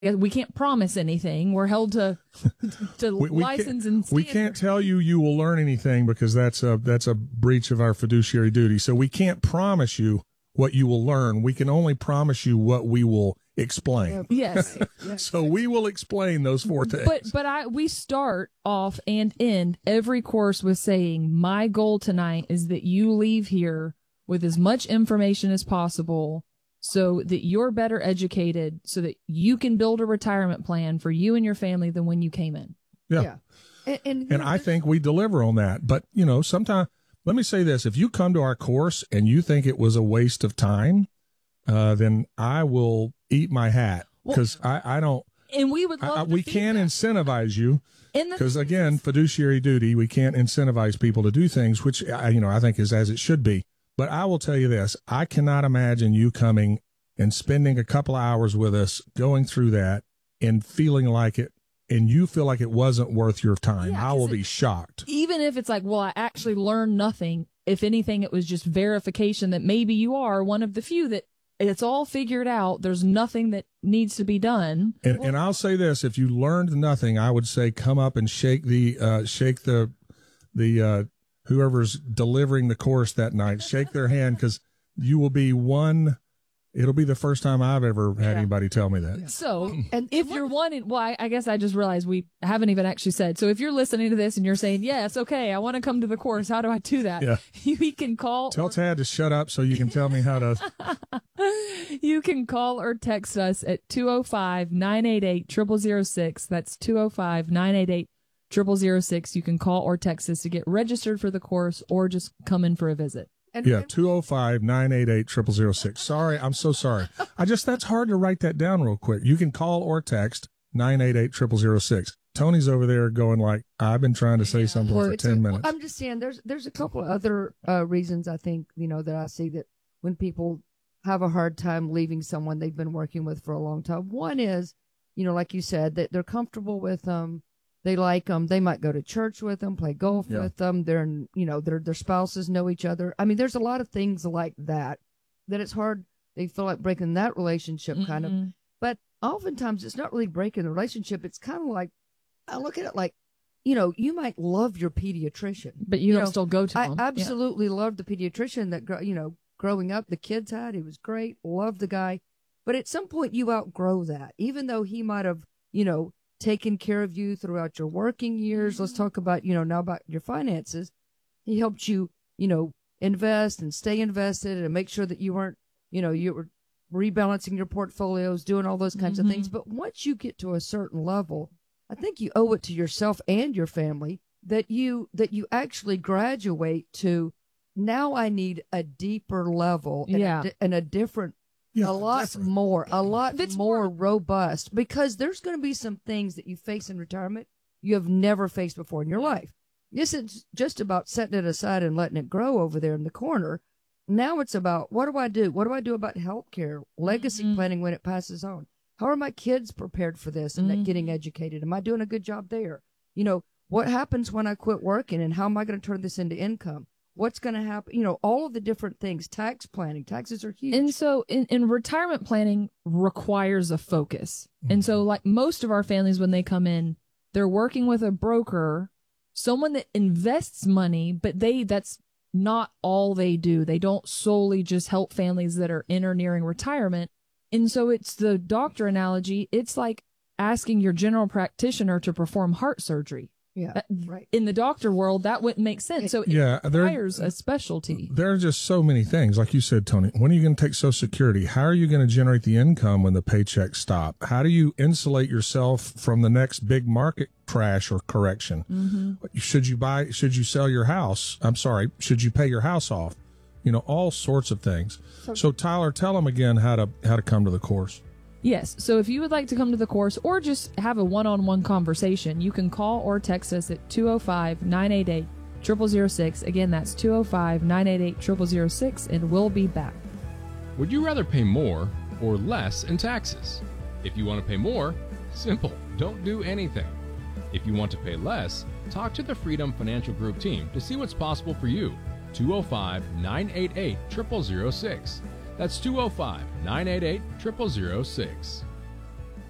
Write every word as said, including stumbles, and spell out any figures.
we can't promise anything. We're held to to we, we license and standards. We can't tell you you will learn anything because that's a that's a breach of our fiduciary duty. So we can't promise you what you will learn. We can only promise you what we will explain. Yes. So we will explain those four things. But but I we start off and end every course with saying, my goal tonight is that you leave here with as much information as possible so that you're better educated, so that you can build a retirement plan for you and your family than when you came in. Yeah. yeah. And, and, and I think we deliver on that. But, you know, sometimes, let me say this. If you come to our course and you think it was a waste of time, uh, then I will eat my hat because well, I, I don't. And we would love I, we can that. incentivize you because, the- again, fiduciary duty, we can't incentivize people to do things, which, you know, I think is as it should be. But I will tell you this. I cannot imagine you coming and spending a couple of hours with us, going through that and feeling like it, and you feel like it wasn't worth your time. Yeah, I will it, be shocked. Even if it's like, well, I actually learned nothing. If anything, it was just verification that maybe you are one of the few that it's all figured out. There's nothing that needs to be done. And, well, and I'll say this: if you learned nothing, I would say come up and shake the uh, shake the the uh, whoever's delivering the course that night. Shake their hand because you will be one. It'll be the first time I've ever had yeah. anybody tell me that. So, and if you're wanting, well, I, I guess I just realized we haven't even actually said. So if you're listening to this and you're saying, yes, okay, I want to come to the course, how do I do that? Yeah. You can call. Tell or, Tad to shut up so you can tell me how to. You can call or text us at two oh five, nine eight eight, zero zero zero six. That's two oh five, nine eight eight, zero zero zero six. You can call or text us to get registered for the course or just come in for a visit. And, yeah, two oh five, nine eight eight, zero zero zero six. Sorry, I'm so sorry. I just, that's hard to write that down real quick. You can call or text nine eight eight, zero zero zero six. Tony's over there going like, I've been trying to say something well, for ten a, minutes. Well, I'm just saying there's there's a couple of other uh, reasons I think, you know, that I see that when people have a hard time leaving someone they've been working with for a long time. One is, you know, like you said, that they're comfortable with them. They like them. They might go to church with them, play golf yeah. with them. They're, you know, their their spouses know each other. I mean, there's a lot of things like that that it's hard. They feel like breaking that relationship, mm-hmm. kind of. But oftentimes, it's not really breaking the relationship. It's kind of like, I look at it like, you know, you might love your pediatrician, but you, you don't know, still go to I them. I absolutely yeah. loved the pediatrician that, you know, growing up, the kids had. He was great. Loved the guy. But at some point, you outgrow that, even though he might have, you know, taken care of you throughout your working years. Let's talk about, you know, now about your finances. He helped you, you know, invest and stay invested and make sure that you weren't, you know, you were rebalancing your portfolios, doing all those kinds mm-hmm. of things. But once you get to a certain level, I think you owe it to yourself and your family that you, that you actually graduate to, now I need a deeper level and, yeah. a, and a different Yeah, a lot different. more, a lot it's more, more robust, because there's going to be some things that you face in retirement you have never faced before in your life. This is just about setting it aside and letting it grow over there in the corner. Now it's about, what do I do? What do I do about health care, legacy mm-hmm. planning when it passes on? How are my kids prepared for this and mm-hmm. getting educated? Am I doing a good job there? You know, what happens when I quit working and how am I going to turn this into income? What's going to happen? You know, all of the different things, tax planning, taxes are huge. And so in, in retirement planning requires a focus. Mm-hmm. And so like most of our families, when they come in, they're working with a broker, someone that invests money, but they, that's not all they do. They don't solely just help families that are in or nearing retirement. And so it's the doctor analogy. It's like asking your general practitioner to perform heart surgery. Yeah, that, right. In the doctor world, that wouldn't make sense. So it yeah, requires a specialty. There are just so many things. Like you said, Tony, when are you going to take Social Security? How are you going to generate the income when the paychecks stop? How do you insulate yourself from the next big market crash or correction? Mm-hmm. Should you buy, should you sell your house? I'm sorry, should you pay your house off? You know, all sorts of things. So, so Tyler, tell them again how to how to come to the course. Yes. So if you would like to come to the course or just have a one-on-one conversation, you can call or text us at two oh five, nine eight eight, zero zero zero six. Again, that's two oh five, nine eight eight, zero zero zero six, and we'll be back. Would you rather pay more or less in taxes? If you want to pay more, simple, don't do anything. If you want to pay less, talk to the Freedom Financial Group team to see what's possible for you. two oh five, nine eight eight, zero zero zero six. That's two oh five, nine eight eight, zero zero zero six.